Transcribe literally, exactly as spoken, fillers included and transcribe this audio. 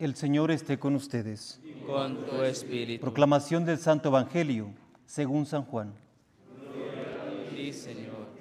El Señor esté con ustedes. Con tu espíritu. Proclamación del Santo Evangelio según San Juan. Sí, Señor.